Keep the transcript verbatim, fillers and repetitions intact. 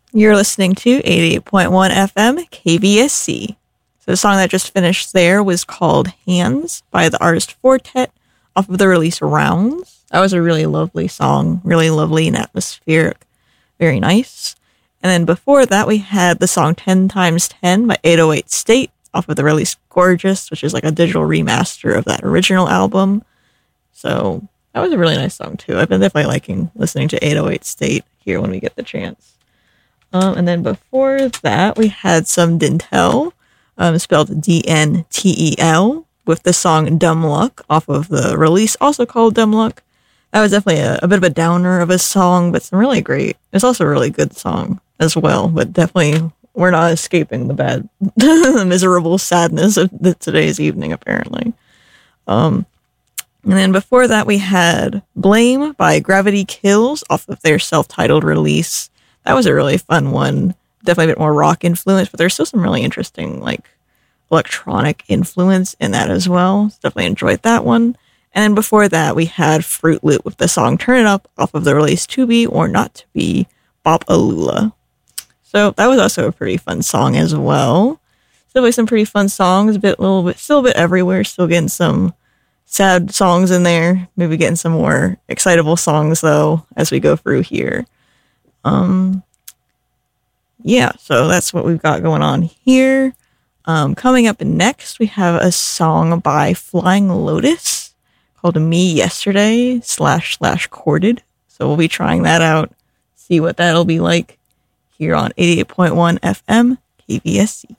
You're listening to eighty-eight point one F M K V S C. So the song that just finished there was called Hands by the artist Fortet off of the release Rounds. That was a really lovely song, really lovely and atmospheric, very nice. And then before that we had the song ten times ten by eight oh eight State off of the release Gorgeous, which is like a digital remaster of that original album. So that was a really nice song too. I've been definitely liking listening to eight oh eight State here when we get the chance. Um, and then before that, we had some Dintel, um, spelled D N T E L, with the song Dumb Luck off of the release, also called Dumb Luck. That was definitely a, a bit of a downer of a song, but some really great. It's also a really good song as well, but definitely we're not escaping the bad, the miserable sadness of the, today's evening, apparently. Um, and then before that, we had Blame by Gravity Kills off of their self-titled release. That was a really fun one. Definitely a bit more rock influence, but there's still some really interesting, like, electronic influence in that as well. Definitely enjoyed that one. And then before that, we had Fruit Loop with the song Turn It Up off of the release To Be or Not To Be, Bop Alula. So that was also a pretty fun song as well. Still like some pretty fun songs, a bit, little bit, still a bit everywhere. Still getting some sad songs in there. Maybe getting some more excitable songs though as we go through here. Um, yeah, so that's what we've got going on here. Um, coming up next, we have a song by Flying Lotus called Me Yesterday slash slash Chorded. So we'll be trying that out, see what that'll be like here on eighty-eight point one F M K V S C.